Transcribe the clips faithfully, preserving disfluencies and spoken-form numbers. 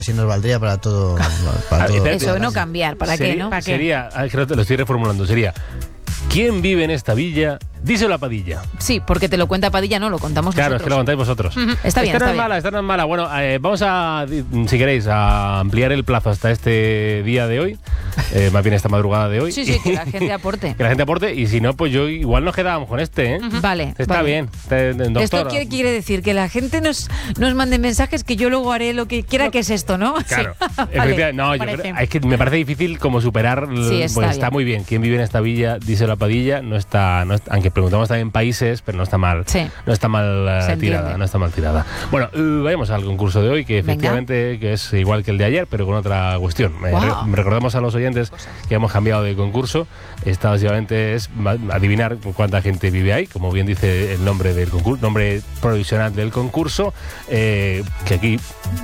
Si nos valdría para todo. Para todo Eso, no cambiar, ¿para sería, qué, no? ¿Para qué? Sería, lo estoy reformulando, sería: ¿quién vive en esta villa? Díselo a Padilla. Sí, porque te lo cuenta Padilla, no, lo contamos claro, nosotros. Claro, es que lo contáis vosotros. Uh-huh. Está bien, esta está no es bien. mala, esta no es mala. Bueno, eh, vamos a, si queréis, a ampliar el plazo hasta este día de hoy, eh, más bien esta madrugada de hoy. Sí, sí, que la gente aporte. Que la gente aporte, y si no, pues yo igual nos quedábamos con este, ¿eh? Uh-huh. Vale. Está vale. bien, está, doctor. Esto quiere, quiere decir que la gente nos, nos mande mensajes que yo luego haré lo que quiera, no. que es esto, ¿no? Claro. Sí. Efectivamente, no, yo creo, es que me parece difícil como superar. Sí, está, pues está bien. muy bien. ¿Quién vive en esta villa? Díselo a Padilla. No está, no está, aunque preguntamos también países, pero no está mal. Sí. No está mal uh, tirada, no está mal tirada. Bueno, uh, vayamos al concurso de hoy, que efectivamente Venga. que es igual que el de ayer, pero con otra cuestión. Wow. Eh, recordamos a los oyentes que hemos cambiado de concurso. Esta básicamente es adivinar cuánta gente vive ahí, como bien dice el nombre del concurso, nombre provisional del concurso, eh, que aquí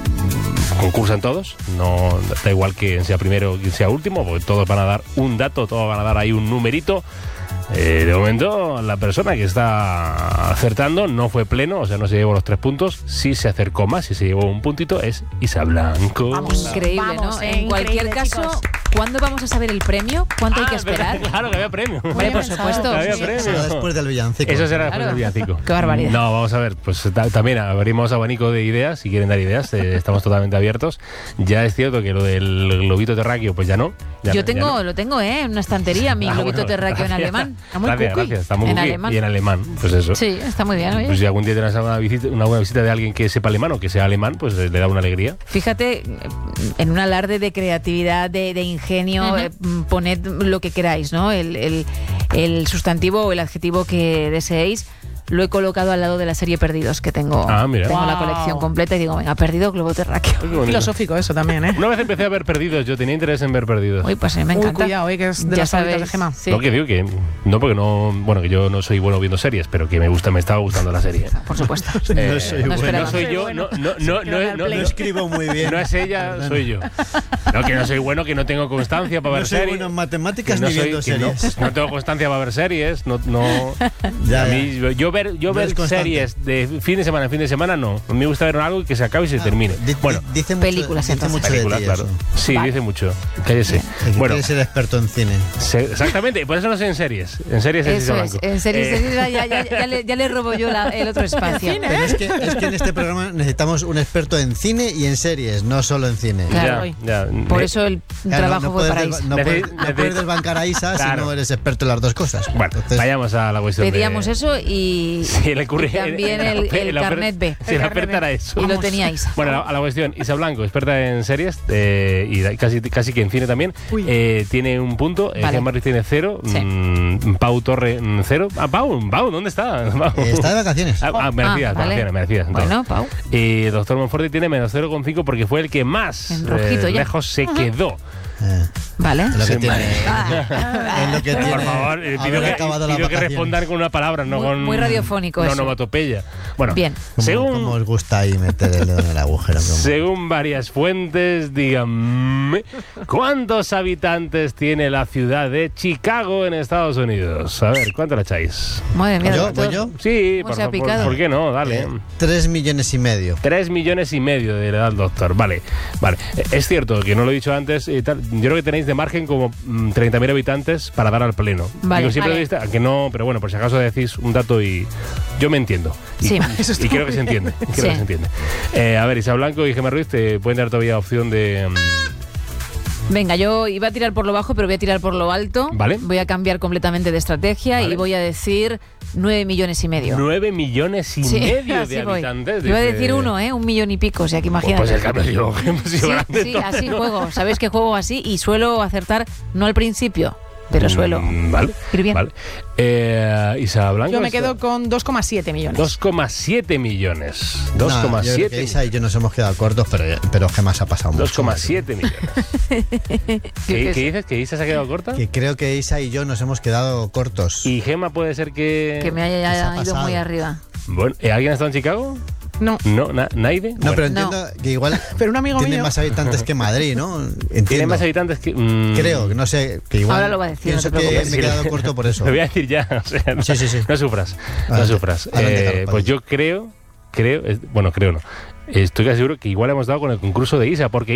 concursan todos, no da igual que sea primero o que sea último, porque todos van a dar un dato, todos van a dar ahí un numerito. Eh, de momento, la persona que está acertando no fue pleno, o sea, no se llevó los tres puntos. Sí se acercó más, sí se llevó un puntito, es Isa Blanco. Vamos, increíble, vamos, ¿no? eh, En cualquier caso, chicos. ¿cuándo vamos a saber el premio? ¿Cuánto ah, hay que esperar? Claro, que había premio. Hombre, por supuesto. Que había Sí, premio. Será después del villancico. Eso será claro. después del villancico. Qué barbaridad. No, vamos a ver, pues ta- también abrimos abanico de ideas, si quieren dar ideas, eh, estamos totalmente abiertos. Ya es cierto que lo del globito terráqueo, pues ya no. Ya Yo no, tengo, ya no. lo tengo, ¿eh? En una estantería, mi Ah, globito bueno, terráqueo en gracias. alemán. Está muy Gracias, cookie. gracias, está muy En cookie. alemán. Y en alemán, pues eso. Sí, está muy bien, oye. Pues si algún día tienes una visita, una buena visita de alguien que sepa alemán o que sea alemán, pues eh, le da una alegría. Fíjate, en un alarde de creatividad, de, de ingenio, Uh-huh. eh, poned lo que queráis, ¿no? El, el, el sustantivo o el adjetivo que deseéis. Lo he colocado al lado de la serie Perdidos, que tengo, Ah, mira. tengo Wow. la colección completa y digo, venga, perdido, globo terráqueo. Filosófico eso también, ¿eh? Una vez empecé a ver Perdidos, yo tenía interés en ver Perdidos. Uy, pues a mí me Uy, encanta. cuidado, eh, que es de Ya las favoritas de sabéis, Gemma. sí. No, que digo que no, porque no, bueno, que yo no soy bueno viendo series, pero que me gusta, me estaba gustando la serie. Por supuesto. Eh, No soy no bueno. esperaba. no soy yo, no, no, no, no, no, No no, escribo muy bien. no es ella, soy yo. No, que no soy bueno, que no tengo constancia para No ver soy series. bueno en que matemáticas no ni soy- viendo que no- series. No, tengo constancia para ver series, no, no Ya, a mí, yo, yo ver, yo No ver eres constante. series de fin de semana en fin de semana no. A mí me gusta ver algo y que se acabe y se termine. Di- Bueno, di- dice mucho, películas, dice entonces. mucho de películas, ti claro. eso. Sí, Vale. dice mucho. Cállese. De que Bueno, quieres ser experto en cine. se- exactamente, por eso no sé en series. En series es Eso Isa es, Blanco. en series, Eh, series, ya, ya, ya, ya le, ya le robo yo la- el otro espacio. Pero es que, es que en este programa necesitamos un experto en cine y en series, no solo en cine. Claro. ya, ya. Por Eh, eso el Claro, trabajo no fue puedes para desba- Isa. No, Necesi- puedes, no necesi- puedes desbancar a Isa Claro. si no eres experto en las dos cosas. Bueno, Entonces, vayamos a la cuestión. Pedíamos de, eso y, Sí, le ocurre, y también el, el la ofer- carnet B. Sí, la oferta era eso. Y lo tenía Isa. Bueno, a la, a la cuestión, Isa Blanco, experta en series eh, y da- casi, casi que en cine también, Uy. eh, tiene un punto, eh, Vale. Gemma Ruiz tiene cero, Sí. mm, Pau Torre mm, cero. Ah, Pau, Pau, ¿dónde está? Pau. eh, está de vacaciones. Ah, ah, merecidas, Ah, vale. merecidas, merecidas. entonces. Bueno, Pau. Y doctor Monforte tiene menos cero coma cinco porque fue el que más En rojito eh, ya. lejos se quedó. Eh, Vale. es lo que Sí, tiene. Ah. Es lo que tiene. Por favor, eh, pido, haber que, acabado las pido que vacaciones. respondan con una palabra, no Muy- con... muy radiofónico no eso. onomatopeya. Bueno, Bien. Como, según... como os gusta ahí meter el dedo en el agujero. como- Según varias fuentes, díganme, ¿cuántos habitantes tiene la ciudad de Chicago en Estados Unidos? A ver, ¿cuánto la echáis? Madre mía, ¿Yo? doctor. ¿Voy yo? Sí, ¿Cómo por, se ha favor, picado? ¿por qué no? Dale. Eh, Tres millones y medio. Tres millones y medio de edad, doctor. Vale, vale. Eh, Es cierto que no lo he dicho antes. eh, tal, yo creo que tenéis de margen como mm, treinta mil habitantes para dar al pleno. Vale, Digo, siempre vale. lo viste- que no, pero bueno, por si acaso decís un dato y yo me entiendo. Y, Sí. y creo que se entiende. Creo Sí. que se entiende. Eh, a ver, Isa Blanco y Gemma Ruiz te pueden dar todavía opción de. mm, Venga, yo iba a tirar por lo bajo, pero voy a tirar por lo alto. Vale. Voy a cambiar completamente de estrategia Vale. y voy a decir nueve millones y medio. Nueve millones y Sí, medio así de voy. habitantes. Iba a dice- decir uno, ¿eh? Un millón y pico, o sea que Pues, imagínate. pues el cambio yo, hemos sido Sí, grandes, sí, entonces, así ¿no? juego. Sabéis que juego así y suelo acertar, no al principio, pero suelo Mm, Vale. ir bien. Vale. Eh, Isa Blanco. Yo me está- quedo con dos coma siete millones. dos coma siete millones. No, dos coma yo creo que siete. Isa y yo nos hemos quedado cortos, pero, pero Gemma se ha pasado mucho. dos coma siete millones. ¿Qué, que qué dices? ¿Que Isa se ha quedado corta? Que creo que Isa y yo nos hemos quedado cortos. ¿Y Gema puede ser que...? Que me haya ¿Qué se ha ido pasado? muy arriba. Bueno, ¿eh, ¿alguien ha estado en Chicago? No, No, na- ¿Naide? No, Bueno, pero No. entiendo que igual pero un amigo tiene mío. más habitantes que Madrid, ¿no? Tiene Entiendo. más habitantes que... mm, Creo, que no sé, que igual. Ahora lo va a decir, no Pienso te que preocupes. me he quedado corto por eso. Lo voy a decir ya. O sea, no, Sí, sí, sí. no sufras. No Adelante, sufras. adelante, Eh, Carlos pues Padilla. yo creo... creo es- Bueno, creo no. Estoy casi seguro que igual hemos dado con el concurso de Isa, porque